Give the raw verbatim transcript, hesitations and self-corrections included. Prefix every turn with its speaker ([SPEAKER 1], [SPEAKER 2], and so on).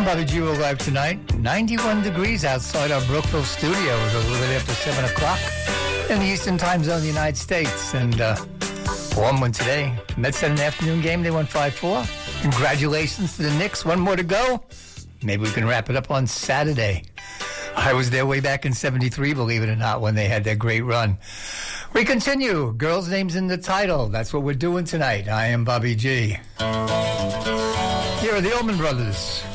[SPEAKER 1] Bobby G. We're live tonight. ninety-one degrees outside our Brookville studio. It was a little bit after seven o'clock in the Eastern Time Zone of the United States. And uh, warm one today. Mets had an afternoon game. They won five four. Congratulations to the Knicks. One more to go. Maybe we can wrap it up on Saturday. I was there way back in seventy-tee, believe it or not, when they had their great run. We continue. Girls' names in the title. That's what we're doing tonight. I am Bobby G. Here are the Allman Brothers.